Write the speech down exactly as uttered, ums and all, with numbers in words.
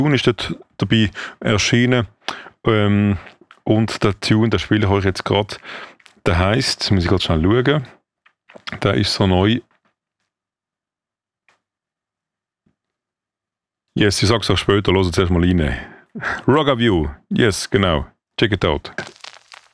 Tune ist dort dabei erschienen. Ähm, und der Tune, den spiele ich euch jetzt gerade. Der heisst, muss ich gerade schnell schauen, der ist so neu. Yes, ich sag's auch später, hört zuerst mal rein. Rock of You, yes, genau. Check it out.